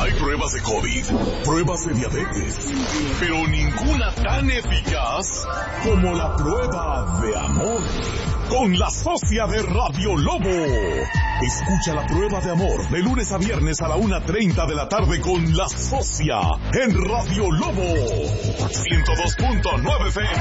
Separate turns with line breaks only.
Hay pruebas de COVID, pruebas de diabetes, pero ninguna tan eficaz como la prueba de amor. Con la socia de Radio Lobo. Escucha la prueba de amor de lunes a viernes a la 1:30 de la tarde con la socia en Radio Lobo 102.9 FM.